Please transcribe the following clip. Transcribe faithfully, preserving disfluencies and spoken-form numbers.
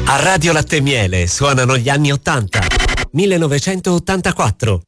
A Radio Latte e Miele suonano gli anni ottanta. millenovecentottantaquattro.